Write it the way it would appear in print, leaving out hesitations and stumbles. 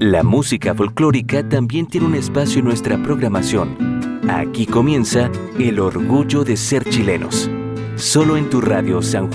La música folclórica también tiene un espacio en nuestra programación. Aquí comienza El Orgullo de Ser Chilenos. Solo en tu radio San Juan.